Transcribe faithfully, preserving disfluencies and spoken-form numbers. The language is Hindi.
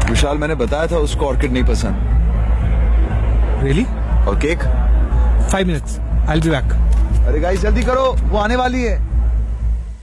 विशाल, मैंने बताया था उसको ऑर्किड नहीं पसंद। रियली? और cake? Five minutes, I will be back. अरे गाइस जल्दी करो, वो आने वाली है।